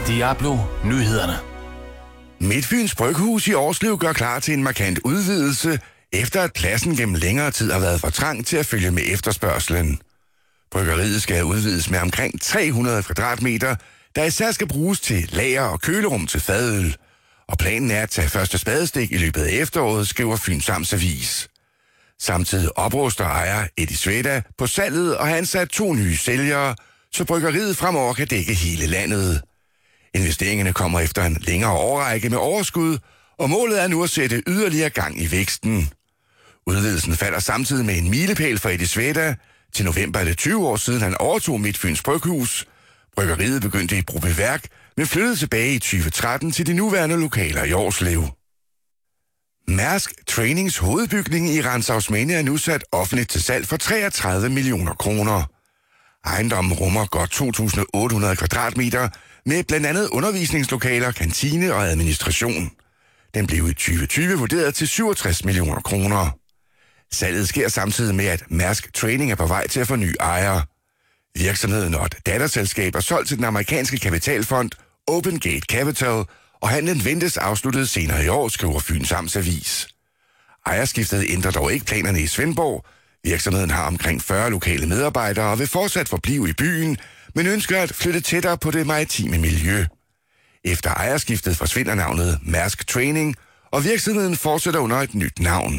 Diablo Nyhederne. Midtfyns Bryghus i Årslev gør klar til en markant udvidelse, efter at pladsen gennem længere tid har været for trang til at følge med efterspørgselen. Bryggeriet skal udvides med omkring 300 kvadratmeter, der især skal bruges til lager og kølerum til fadøl. Og planen er at tage første spadestik i løbet af efteråret, skriver Fyns Amtsavis. Samtidig opruster ejer Eddie Sveda på salget og har ansat 2 nye sælgere, så bryggeriet fremover kan dække hele landet. Investeringerne kommer efter en længere årrække med overskud, og målet er nu at sætte yderligere gang i væksten. Udvidelsen falder samtidig med en milepæl for Eddie Sveda. Til november er det 20 år siden han overtog Midtfyns Bryghus. Bryggeriet begyndte i Brobyværk, men flyttede tilbage i 2013 til de nuværende lokaler i Årslev. Mærsk Trainings hovedbygning i Rantzausminde er nu sat offentligt til salg for 33 millioner kroner. Ejendommen rummer godt 2.800 kvadratmeter med blandt andet undervisningslokaler, kantine og administration. Den blev i 2020 vurderet til 67 millioner kroner. Salget sker samtidig med, at Mærsk Training er på vej til at få ny ejer. Virksomheden og et datterselskab er solgt til den amerikanske kapitalfond Open Gate Capital, og handlen ventes afsluttet senere i år, skriver Fyns Amtsavis. Ejerskiftet ændrer dog ikke planerne i Svendborg. Virksomheden har omkring 40 lokale medarbejdere og vil fortsat forblive i byen, men ønsker at flytte tættere på det maritime miljø. Efter ejerskiftet forsvinder navnet Mærsk Training, og virksomheden fortsætter under et nyt navn.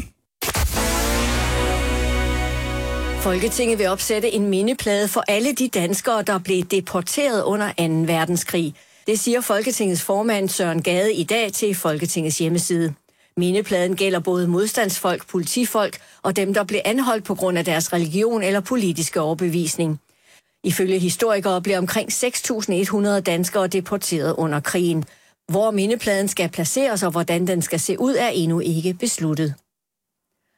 Folketinget vil opsætte en mindeplade for alle de danskere, der blev deporteret under 2. verdenskrig. Det siger Folketingets formand Søren Gade i dag til Folketingets hjemmeside. Mindepladen gælder både modstandsfolk, politifolk og dem, der blev anholdt på grund af deres religion eller politiske overbevisning. Ifølge historikere blev omkring 6.100 danskere deporteret under krigen. Hvor mindepladen skal placeres og hvordan den skal se ud, er endnu ikke besluttet.